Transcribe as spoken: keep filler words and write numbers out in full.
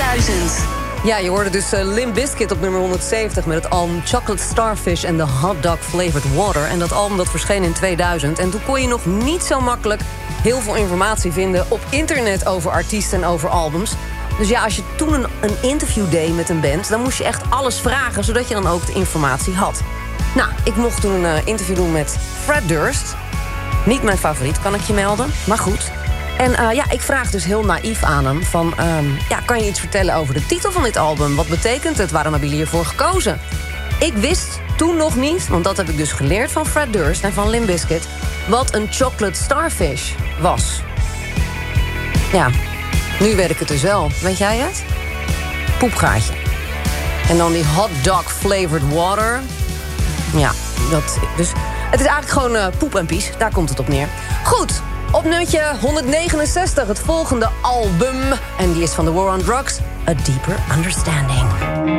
tweeduizend. Ja, je hoorde dus uh, Limp Bizkit op nummer honderdzeventig... met het album Chocolate Starfish and the Hot Dog Flavored Water. En dat album dat verscheen in tweeduizend. En toen kon je nog niet zo makkelijk heel veel informatie vinden... op internet over artiesten en over albums. Dus ja, als je toen een, een interview deed met een band... dan moest je echt alles vragen, zodat je dan ook de informatie had. Nou, ik mocht toen een uh, interview doen met Fred Durst. Niet mijn favoriet, kan ik je melden, maar goed... En uh, ja, ik vraag dus heel naïef aan hem van... Um, ja, kan je iets vertellen over de titel van dit album? Wat betekent het? Waarom hebben jullie hiervoor gekozen? Ik wist toen nog niet, want dat heb ik dus geleerd van Fred Durst... en van Limp Bizkit, wat een chocolate starfish was. Ja, nu weet ik het dus wel. Weet jij het? Poepgaatje. En dan die hot dog flavored water. Ja, dat... Dus het is eigenlijk gewoon uh, poep en pies. Daar komt het op neer. Goed. Op nummertje honderdnegenenzestig, het volgende album. En die is van The War on Drugs, A Deeper Understanding.